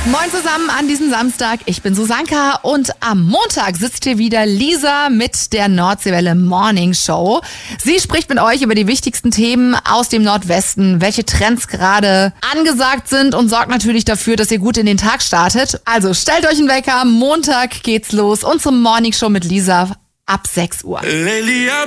Moin zusammen an diesem Samstag. Ich bin Susanka und am Montag sitzt hier wieder Lisa mit der Nordseewelle Morning Show. Sie spricht mit euch über die wichtigsten Themen aus dem Nordwesten, welche Trends gerade angesagt sind und sorgt natürlich dafür, dass ihr gut in den Tag startet. Also stellt euch einen Wecker, Montag geht's los. Unsere Morning Show mit Lisa ab 6 Uhr.